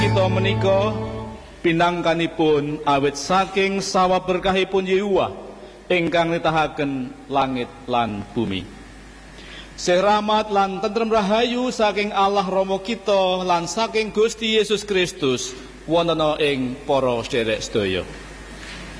Kita menika pinangkanipun awit saking sawa berkahipun Yehuwa ingkang nitahaken langit lan bumi. Sing rahmat lan tentrem rahayu saking Allah Rama kita lan saking Gusti Yesus Kristus wonten ing para sedherek sedaya.